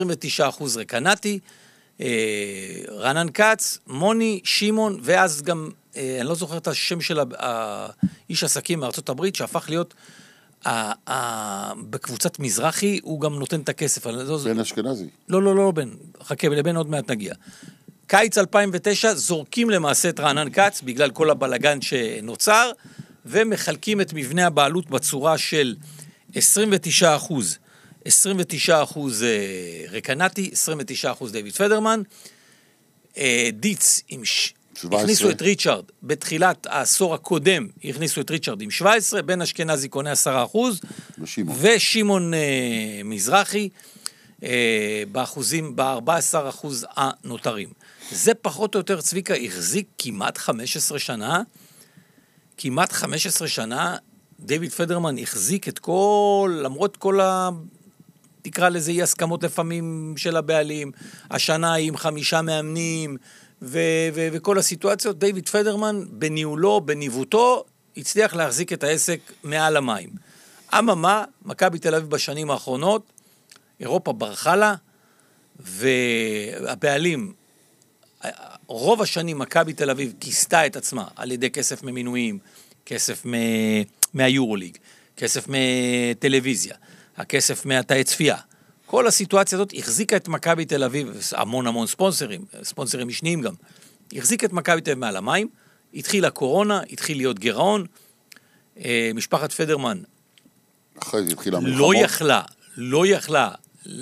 29% רקנתי, רענן כץ, מוני, שימון, ואז גם, אני לא זוכר את השם של האיש עסקים מארצות הברית, שהפך להיות בקבוצת מזרחי, הוא גם נותן את הכסף. בן אשכנזי. לא, בן. חכה, לבן עוד מעט נגיע. קיץ 2009, זורקים למעשה את רענן כץ, בגלל כל הבלגן שנוצר, ומחלקים את מבנה הבעלות בצורה של 29% רקנתי, 29% דיוויד פדרמן, דיץ הכניסו את ריצ'רד, בתחילת העשור הקודם הכניסו את ריצ'רד עם 17, בן אשכנזי קונה 10%, ושימון מזרחי באחוזים, ב-14% הנותרים. זה פחות או יותר צביקה החזיק כמעט 15 שנה, דיוויד פדרמן החזיק את כל, למרות כל תקרא לזה אי הסכמות לפעמים של הבעלים, השנה עם 5 מאמנים, וכל הסיטואציות, דיוויד פדרמן בניהולו, בניווטו, הצליח להחזיק את העסק מעל המים. אממה, מכבי תל אביב בשנים האחרונות, אירופה ברחה לה, והבעלים, רוב השנים מכבי תל אביב כיסתה את עצמה על ידי כסף ממינויים, כסף מהיורוליג, כסף מטלוויזיה, הכסף מהתאי צפייה. כל הסיטואציה הזאת החזיקה את מכבי תל אביב, המון ספונסרים משניים גם, החזיקה את מכבי תל אביב מעל המים, התחילה קורונה, התחיל להיות גירעון, משפחת פדרמן לא יכלה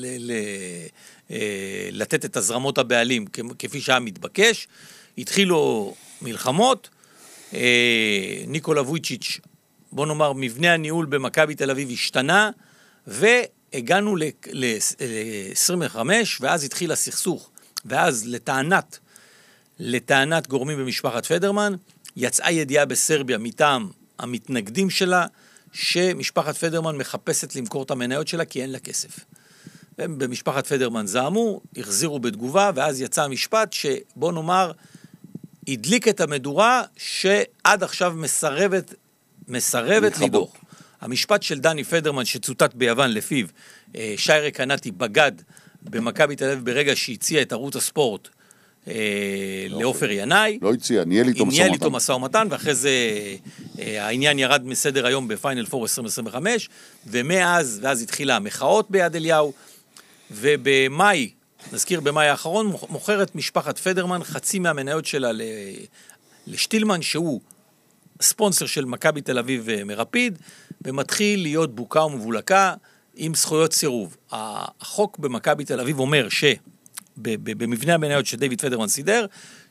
לתת את הזרמות הבעלים כפי שהיה מתבקש, התחילו מלחמות, ניקולה וויצ'יץ', בוא נאמר, מבנה הניהול במכבי תל אביב השתנה, והגענו ל-25, ואז התחיל הסכסוך, ואז לטענת גורמים במשפחת פדרמן, יצאה ידיעה בסרביה מטעם המתנגדים שלה, שמשפחת פדרמן מחפשת למכור את המניות שלה, כי אין לה כסף. ובמשפחת פדרמן זעמו, החזירו בתגובה, ואז יצא המשפט שבוא נאמר, הדליק את המדורה, שעד עכשיו מסרבת לדוח. המשפט של דני פדרמן, שצוטט ביוון לפיו, שי רקנתי בגד במכבי תל אביב ברגע שהציע את ערוץ הספורט לאופר ינאי. לא הציע, ניהל איתו משא ומתן, ואחרי זה העניין ירד מסדר היום בפיינל 4 2025, ואז התחילה המחאות ביד אליהו, ובמאי, נזכיר במאי האחרון, מוכרת משפחת פדרמן חצי מהמניות שלה לשטילמן, שהוא ספונסר של מכבי תל אביב מרפיד, ומתחיל להיות בוקה ומבולקה עם זכויות סירוב. החוק במכבי תל אביב אומר שבמבנה המניות שדיוויד פדרמן סידר,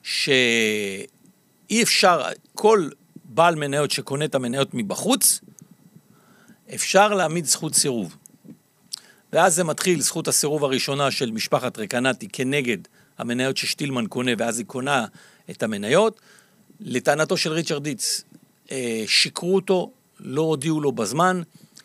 שאי אפשר, כל בעל מניות שקונה את המניות מבחוץ, אפשר להעמיד זכות סירוב. ואז זה מתחיל זכות הסירוב הראשונה של משפחת רקנתי כנגד המניות ששטילמן קונה, ואז היא קונה את המניות. לטענתו של ריצ'רד דיץ, שיקרו אותו, לא הודיעו לו בזמן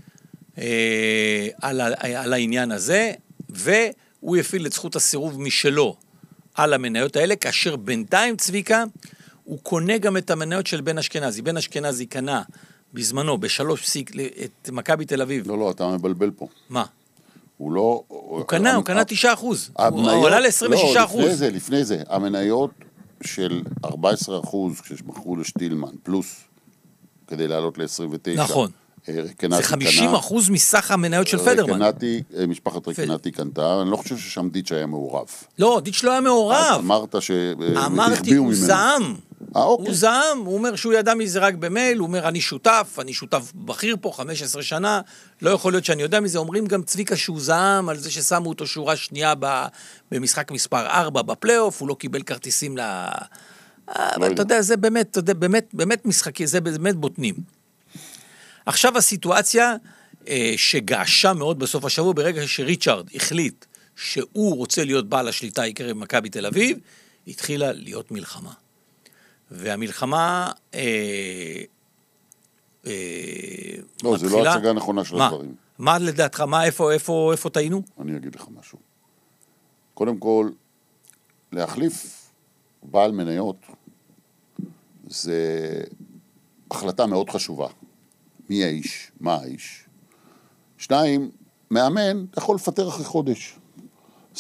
על העניין הזה, והוא יפעיל את זכות הסירוב משלו על המניות האלה, כאשר בינתיים צביקה, הוא קונה גם את המניות של בן אשכנזי. בן אשכנזי קנה בזמנו את מכבי תל אביב. לא, אתה מבלבל פה. מה? הוא קנה 9%. הוא עלה ל-26%. לפני זה, המניות של 14% כשמכרו לשטילמן, פלוס, כדי לעלות ל-29. נכון. זה 50% מסך המניות של פדרמן. משפחת רקנתי קנתה, אני לא חושב ששם דיץ' היה מעורב. לא, דיץ' לא היה מעורב. אמרת אמרתי, הוא זעם. הוא זעם, הוא אומר שהוא ידע מזה רק במייל, הוא אומר, אני שותף בכיר פה 15 שנה, לא יכול להיות שאני יודע מזה, אומרים גם צביקה שהוא זעם, על זה ששמו אותו שורה שנייה במשחק מספר 4 בפלייאוף, הוא לא קיבל כרטיסים אבל אתה יודע, זה באמת משחקי, זה באמת בוטנים. עכשיו הסיטואציה שגעשה מאוד בסוף השבוע, ברגע שריצ'רד החליט שהוא רוצה להיות בעל השליטה העיקרית במכבי תל אביב, התחילה להיות מלחמה. והמלחמה לא, זה לא הצגה נכונה של הדברים. מה לדעתך, איפה טעינו? אני אגיד לך משהו. קודם כל, להחליף בעל מניות, זה החלטה מאוד חשובה. מי האיש? מה האיש? 2, מאמן, אתה יכול לפטר אחרי חודש.